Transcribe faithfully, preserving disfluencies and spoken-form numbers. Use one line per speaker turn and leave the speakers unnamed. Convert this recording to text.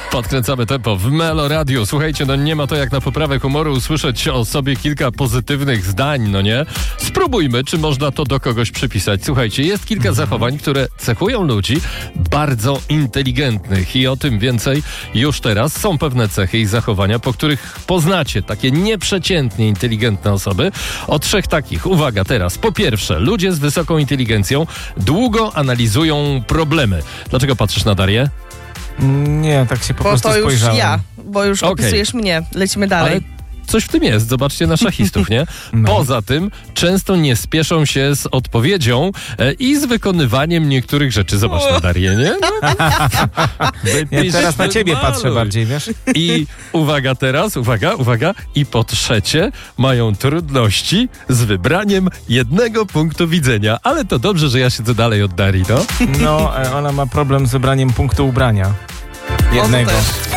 Podkręcamy tempo w Melo Radio. Słuchajcie, no nie ma to jak na poprawę humoru usłyszeć o sobie kilka pozytywnych zdań, no nie? Spróbujmy, czy można to do kogoś przypisać. Słuchajcie, jest kilka zachowań, które cechują ludzi bardzo inteligentnych i o tym więcej już teraz. Są pewne cechy i zachowania, po których poznacie takie nieprzeciętnie inteligentne osoby. O trzech takich. Uwaga teraz. Po pierwsze, ludzie z wysoką inteligencją długo analizują problemy. Dlaczego patrzysz na Darię?
Nie, tak się po
Bo
prostu
to już
spojrzałem.
ja, bo już
Okej.
opisujesz mnie. Lecimy dalej.
Ale coś w tym jest. Zobaczcie na szachistów, nie?
No.
Poza tym często nie spieszą się z odpowiedzią e, i z wykonywaniem niektórych rzeczy. Zobacz na Darię, nie? No.
Nie, teraz na ciebie
Wymaluj.
patrzę bardziej, wiesz?
I uwaga teraz, uwaga, uwaga. I po trzecie mają trudności z wybraniem jednego punktu widzenia. Ale to dobrze, że ja siedzę dalej od Darii, no.
No, e, ona ma problem z wybraniem punktu ubrania. Jednego.
też.